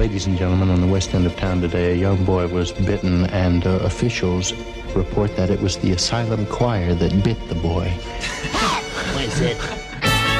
Ladies and gentlemen, on the west end of town today, a young boy was bitten, and officials report that it was the asylum choir that bit the boy. Was it?